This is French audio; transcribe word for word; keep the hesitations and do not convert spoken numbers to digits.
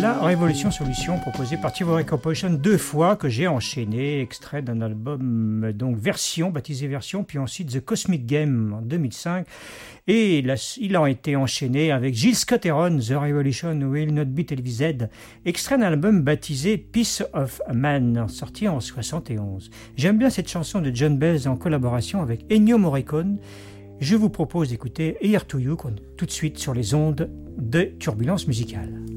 La Révolution Solution, proposée par Tivory Corporation deux fois, que j'ai enchaîné, extrait d'un album, donc version, baptisé version, puis ensuite The Cosmic Game en deux mille cinq. Et là, il a été enchaîné avec Gil Scott-Heron, The Revolution Will Not Be Televised, extrait d'un album baptisé Piece of a Man, sorti en soixante et onze. J'aime bien cette chanson de John Baez en collaboration avec Ennio Morricone. Je vous propose d'écouter Here to You tout de suite sur les ondes de Turbulence Musicale.